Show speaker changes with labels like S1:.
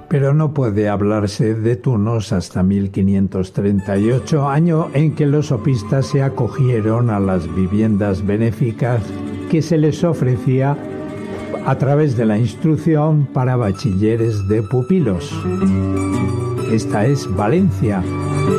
S1: pero no puede hablarse de turnos hasta 1538, año en que los sopistas se acogieron a las viviendas benéficas que se les ofrecía a través de la instrucción para bachilleres de pupilos. Esta es Valencia.